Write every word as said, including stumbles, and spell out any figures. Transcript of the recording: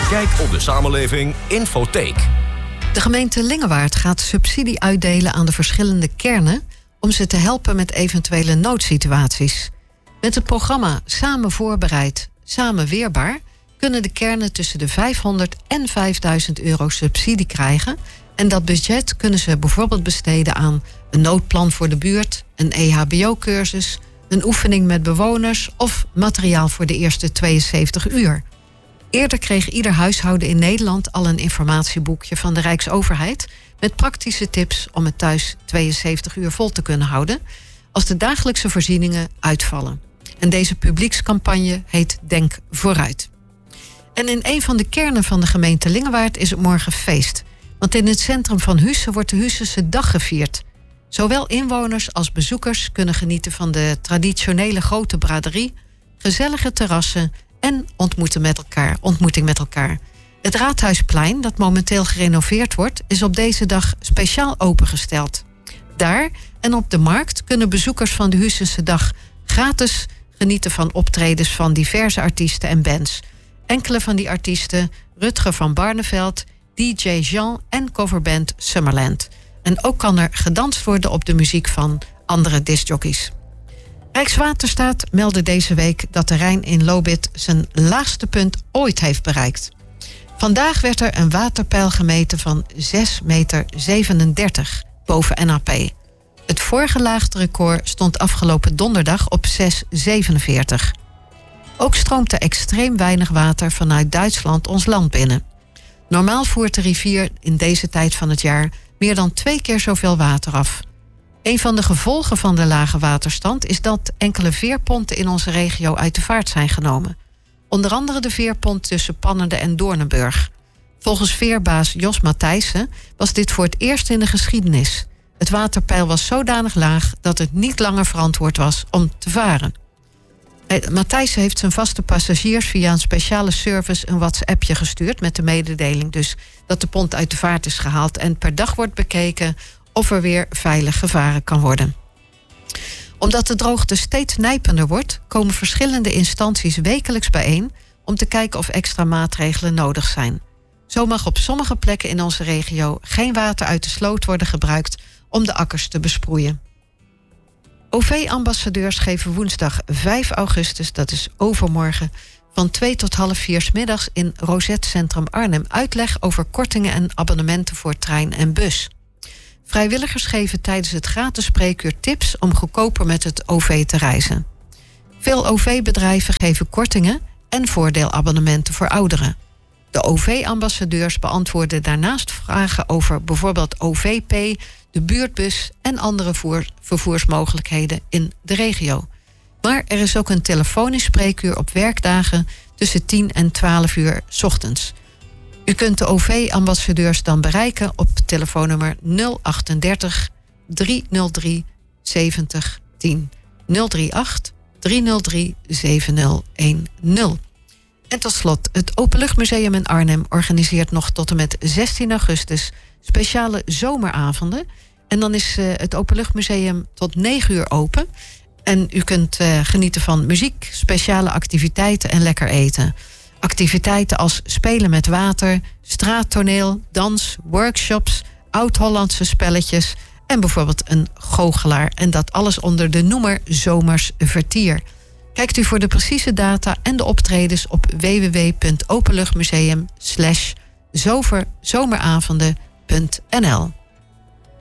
Kijk op de samenleving Infotheek. De gemeente Lingewaard gaat subsidie uitdelen aan de verschillende kernen om ze te helpen met eventuele noodsituaties. Met het programma Samen Voorbereid, Samen Weerbaar kunnen de kernen tussen de vijfhonderd en vijfduizend euro subsidie krijgen. En dat budget kunnen ze bijvoorbeeld besteden aan een noodplan voor de buurt, een E H B O-cursus, een oefening met bewoners of materiaal voor de eerste tweeënzeventig uur. Eerder kreeg ieder huishouden in Nederland al een informatieboekje van de Rijksoverheid met praktische tips om het thuis tweeënzeventig uur vol te kunnen houden als de dagelijkse voorzieningen uitvallen. En deze publiekscampagne heet Denk Vooruit. En in een van de kernen van de gemeente Lingewaard is het morgen feest. Want in het centrum van Husse wordt de Hussense Dag gevierd. Zowel inwoners als bezoekers kunnen genieten van de traditionele grote braderie, gezellige terrassen en ontmoeten met elkaar, ontmoeting met elkaar. Het Raadhuisplein, dat momenteel gerenoveerd wordt, is op deze dag speciaal opengesteld. Daar en op de markt kunnen bezoekers van de Hussense Dag gratis genieten van optredens van diverse artiesten en bands. Enkele van die artiesten, Rutger van Barneveld, D J Jean en coverband Summerland. En ook kan er gedanst worden op de muziek van andere discjockeys. Rijkswaterstaat meldde deze week dat de Rijn in Lobith zijn laagste punt ooit heeft bereikt. Vandaag werd er een waterpeil gemeten van zes komma zevenendertig meter boven N A P. Het vorige laagste record stond afgelopen donderdag op zes komma zevenenveertig. Ook stroomt er extreem weinig water vanuit Duitsland ons land binnen. Normaal voert de rivier in deze tijd van het jaar meer dan twee keer zoveel water af. Een van de gevolgen van de lage waterstand is dat enkele veerponten in onze regio uit de vaart zijn genomen. Onder andere de veerpont tussen Pannende en Doornenburg. Volgens veerbaas Jos Matthijssen was dit voor het eerst in de geschiedenis. Het waterpeil was zodanig laag dat het niet langer verantwoord was om te varen. Matthijssen heeft zijn vaste passagiers via een speciale service een WhatsAppje gestuurd met de mededeling dus dat de pont uit de vaart is gehaald en per dag wordt bekeken of er weer veilig gevaren kan worden. Omdat de droogte steeds nijpender wordt, komen verschillende instanties wekelijks bijeen om te kijken of extra maatregelen nodig zijn. Zo mag op sommige plekken in onze regio geen water uit de sloot worden gebruikt om de akkers te besproeien. O V-ambassadeurs geven woensdag vijf augustus, dat is overmorgen, van twee tot half vier 's middags in Rosette Centrum Arnhem uitleg over kortingen en abonnementen voor trein en bus. Vrijwilligers geven tijdens het gratis spreekuur tips om goedkoper met het O V te reizen. Veel O V-bedrijven geven kortingen en voordeelabonnementen voor ouderen. De O V-ambassadeurs beantwoorden daarnaast vragen over bijvoorbeeld O V P, de buurtbus en andere voer- vervoersmogelijkheden in de regio. Maar er is ook een telefonisch spreekuur op werkdagen tussen tien en twaalf uur 's ochtends. U kunt de O V-ambassadeurs dan bereiken op telefoonnummer nul drieënachtig, driehonderddrie, zeventig, tien. nul drie acht, driehonderddrie, zeventig, tien. En tot slot, het Openluchtmuseum in Arnhem organiseert nog tot en met zestien augustus speciale zomeravonden. En dan is uh, het Openluchtmuseum tot negen uur open. En u kunt uh, genieten van muziek, speciale activiteiten en lekker eten. Activiteiten als spelen met water, straattoneel, dans, workshops, oud-Hollandse spelletjes en bijvoorbeeld een goochelaar. En dat alles onder de noemer Zomers Vertier. Kijkt u voor de precieze data en de optredens op w w w punt openluchtmuseum slash zomeravonden punt n l.